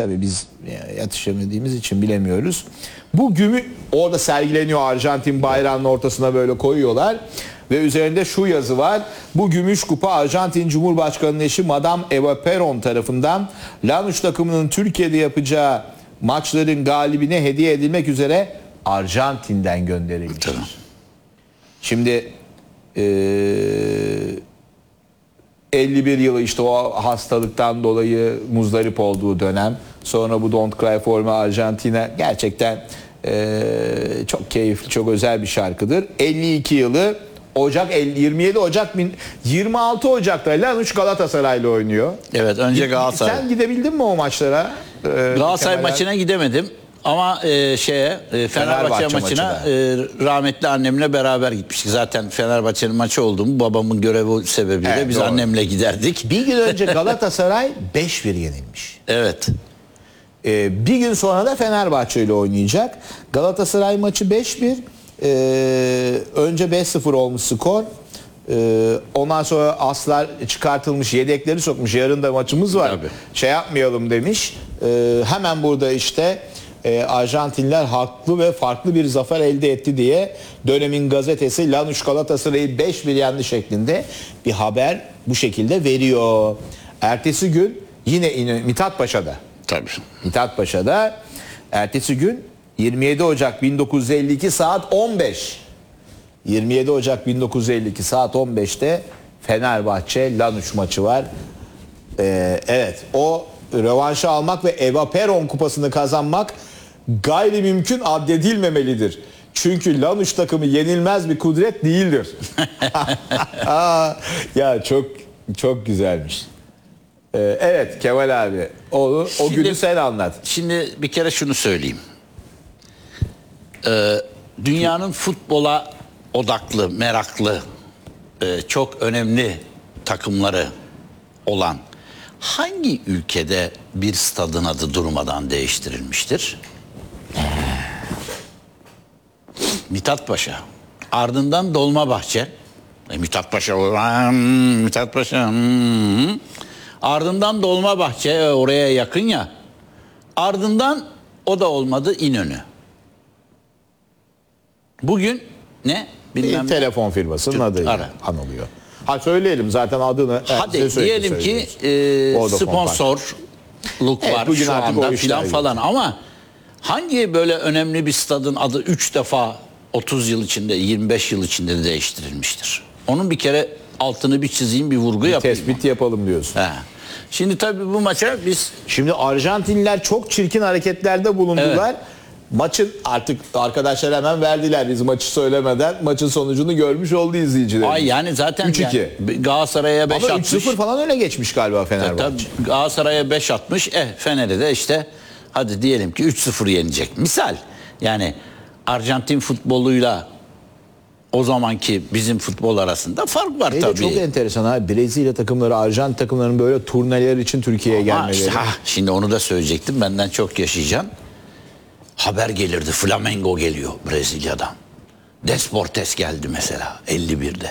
tabii biz yetişemediğimiz için bilemiyoruz. Bu orada sergileniyor, Arjantin bayrağının ortasına böyle koyuyorlar. Ve üzerinde şu yazı var. Bu gümüş kupa Arjantin Cumhurbaşkanı'nın eşi Madame Eva Perón tarafından Lanús takımının Türkiye'de yapacağı maçların galibine hediye edilmek üzere Arjantin'den gönderilmiştir. Tamam. Şimdi 51 yılı işte o hastalıktan dolayı muzdarip olduğu dönem. Sonra bu Don't Cry For Me Argentina gerçekten çok keyifli, çok özel bir şarkıdır. 52 yılı 27 Ocak 26 Ocak'ta Lanús Galatasaray'la oynuyor. Evet, önce Galatasaray. Sen gidebildin mi o maçlara? Galatasaray maçına gidemedim. Ama Fenerbahçe maçına rahmetli annemle beraber gitmiştik. Zaten Fenerbahçe'nin maçı oldu mu babamın görevi sebebiyle Evet, biz doğru. annemle giderdik. Bir gün önce Galatasaray 5-1 yenilmiş. Evet. Bir gün sonra da Fenerbahçe ile oynayacak. Galatasaray maçı 5-1. Önce 5-0 olmuş skor. Ondan sonra aslar çıkartılmış, yedekleri sokmuş. Yarın da maçımız var. Tabii. Şey yapmayalım demiş. Hemen burada işte Arjantinler haklı ve farklı bir zafer elde etti diye dönemin gazetesi Lanús Galatasaray'ı 5-1 yendi şeklinde bir haber bu şekilde veriyor. Ertesi gün yine Mithat Paşa'da. Tabii. Mithat Paşa'da ertesi gün 27 Ocak 1952 saat 15. 27 Ocak 1952 saat 15'te Fenerbahçe Lanús maçı var. Evet, o rövanşı almak ve Eva Perón kupasını kazanmak gayrimümkün addedilmemelidir. Çünkü Lanús takımı yenilmez bir kudret değildir. Ya çok güzelmiş. Evet Kemal abi, o günü sen anlat. Şimdi bir kere şunu söyleyeyim. Dünyanın futbola odaklı, meraklı, çok önemli takımları olan hangi ülkede bir stadın adı durmadan değiştirilmiştir? Mithat Paşa. Ardından Dolmabahçe. Mithat Paşa. Mithat Paşa. Ardından Dolmabahçe, oraya yakın ya. Ardından o da olmadı, İnönü. Bugün ne? Bir telefon firmasının adıyla anılıyor. Ha söyleyelim zaten adını. Hadi diyelim ki sponsorluk var bugün şu artık anda filan falan, ama hangi böyle önemli bir stadın adı 3 defa 30 yıl içinde, 25 yıl içinde değiştirilmiştir? Onun bir kere altını bir çizeyim, bir vurgu yapayım. Tespit yapalım diyorsun. He. Şimdi tabii bu maça biz... Şimdi Arjantinliler çok çirkin hareketlerde bulundular. Evet. Maçın artık arkadaşlar hemen verdiler, biz maçı söylemeden maçın sonucunu görmüş oldu izleyiciler. Ay yani zaten 3-2. Yani Galatasaray'a 5 ama atmış. 3-0 falan öyle geçmiş galiba Fenerbahçe. Tabii Galatasaray'a 5 atmış. Fener'e de işte hadi diyelim ki 3-0 yenecek. Misal yani Arjantin futboluyla o zamanki bizim futbol arasında fark var tabii. Çok enteresan abi. Brezilya takımları, Arjantin takımlarının böyle turneler için Türkiye'ye gelmeleri. Işte, şimdi onu da söyleyecektim. Benden çok yaşayacaksın. Haber gelirdi. Flamengo geliyor Brezilya'dan. Desportes geldi mesela 51'de.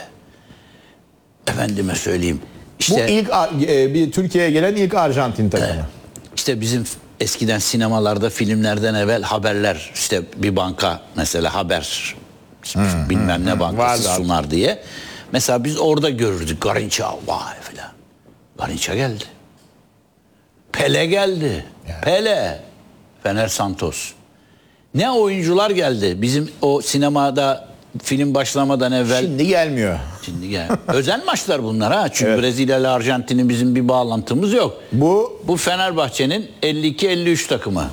Efendime söyleyeyim. İşte, bu ilk bir Türkiye'ye gelen ilk Arjantin takımı. İşte bizim eskiden sinemalarda, filmlerden evvel haberler, işte bir banka mesela haber bilmem ne bankası sunar diye. Mesela biz orada görürdük Garrincha, vay filan. Garrincha geldi. Pele geldi. Yani. Pele. Fener Santos. Ne oyuncular geldi. Bizim o sinemada film başlamadan evvel. Şimdi gelmiyor. Şimdi özel maçlar bunlar ha. Çünkü evet. Brezilya ile Arjantin'in bizim bir bağlantımız yok. Bu Fenerbahçe'nin 52-53 takımı.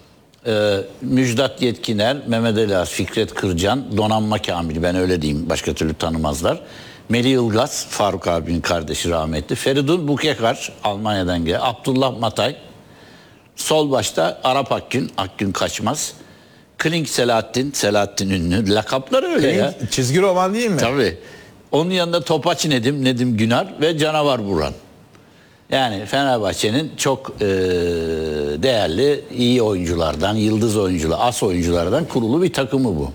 Müjdat Yetkiner, Mehmet Ali As, Fikret Kırcan, Donanma Kamil, ben öyle diyeyim, başka türlü tanımazlar. Melih Ilgaz, Faruk abinin kardeşi rahmetli. Feridun Bukekar, Almanya'dan gelen. Abdullah Matay. Sol başta Arap Akgün Kaçmaz. Klink Selahattin Ünlü. Lakapları öyle Klink, ya. Çizgi roman değil mi? Tabii. Onun yanında Topaç Nedim Günar ve Canavar Burhan. Yani Fenerbahçe'nin çok değerli, iyi oyunculardan, yıldız oyuncular, as oyunculardan kurulu bir takımı bu.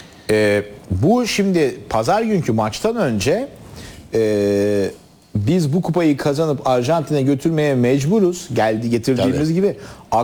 Bu şimdi pazar günkü maçtan önce biz bu kupayı kazanıp Arjantin'e götürmeye mecburuz. Getirdiğimiz gibi